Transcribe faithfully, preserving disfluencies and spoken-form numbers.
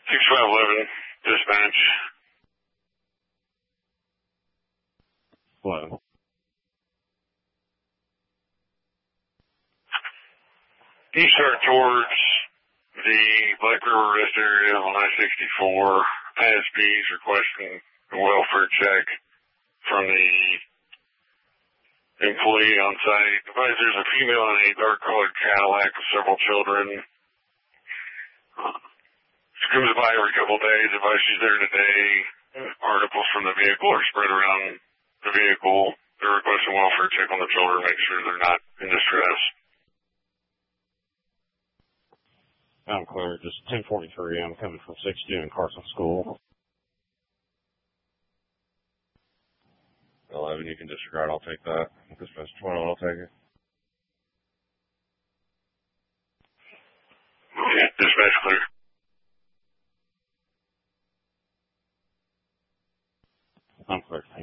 six five eleven, dispatch. Hello. Eastern towards the Black River Rest area on I sixty-four. I S Ps requesting a welfare check from the employee on site. Advise there's a female in a dark-colored Cadillac with several children. She comes by every couple of days. Advise she's there today. Articles from the vehicle are spread around the vehicle. They're requesting a welfare check on the children, make sure they're not in distress. I'm clear. Just ten forty-three. I'm coming from sixty in Carson School. eleven, you can disregard. I'll take that. Dispatch twelve, I'll take it. Yeah, dispatch clear. I'm clear.